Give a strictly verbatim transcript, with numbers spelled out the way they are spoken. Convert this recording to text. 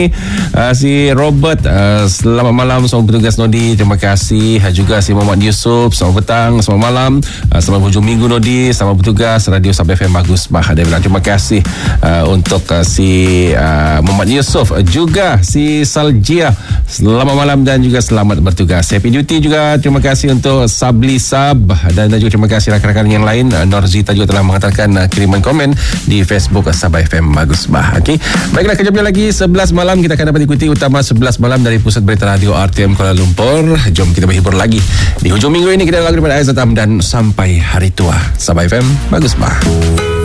Uh, si Robert, uh, selamat malam semua petugas Nodi, terima kasih. Uh, juga si Muhammad Yusof, selamat petang, selamat malam, uh, selamat hujung minggu Nodi, selamat bertugas Radio Sabah F M bagus bah. Dia bilang terima kasih uh, untuk uh, si uh, Muhammad Yusof, uh, juga si Saljia, selamat malam dan juga selamat bertugas. Happy duty juga, terima kasih untuk Sabli Sab, dan juga terima kasih rakan-rakan yang lain. uh, Norzita juga telah mengatakan uh, kiriman komen di Facebook uh, Sabah F M bagus bah. Okey, baiklah, kejapnya lagi sebelas malam kita akan dapat ikuti utama sebelas malam dari Pusat Berita Radio R T M Kuala Lumpur. Jom kita berhibur lagi di hujung minggu ini. Kita lagu daripada Aizat Amdan, Sampai Hari Tua. Sabah F M bagus bah.